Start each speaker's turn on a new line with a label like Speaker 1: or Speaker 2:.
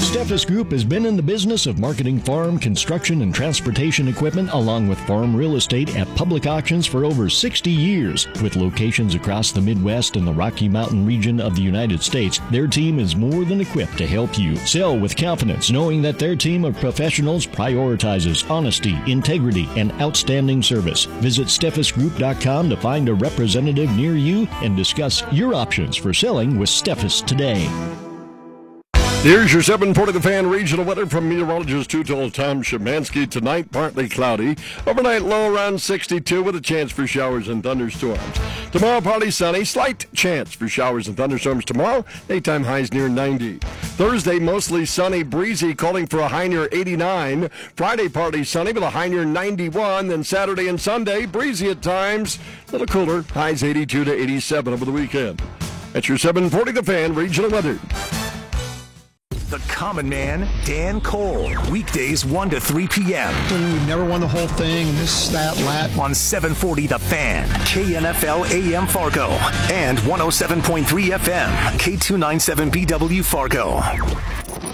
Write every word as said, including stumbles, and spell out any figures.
Speaker 1: Steffes Group has been in the business of marketing farm, construction, and transportation equipment along with farm real estate at public auctions for over sixty years. With locations across the Midwest and the Rocky Mountain region of the United States, their team is more than equipped to help you. Sell with confidence, knowing that their team of professionals prioritizes honesty, integrity, and outstanding service. Visit Steffes Group dot com to find a representative near you and discuss your options for selling with Steffes today.
Speaker 2: Here's your seven forty The Fan regional weather from meteorologist two-total Tom Szymanski. Tonight, partly cloudy. Overnight low around sixty-two with a chance for showers and thunderstorms. Tomorrow, partly sunny. Slight chance for showers and thunderstorms tomorrow. Daytime highs near ninety. Thursday, mostly sunny, breezy, calling for a high near eighty-nine. Friday, partly sunny with a high near ninety-one. Then Saturday and Sunday, breezy at times. A little cooler. Highs eighty-two to eighty-seven over the weekend. That's your seven forty The Fan regional weather.
Speaker 3: The Common Man, Dan Cole. Weekdays one to three p.m.
Speaker 4: We've never won the whole thing. This, that, lat.
Speaker 3: On seven forty The Fan, K N F L A M Fargo, and one oh seven point three F M, K two ninety-seven B W Fargo.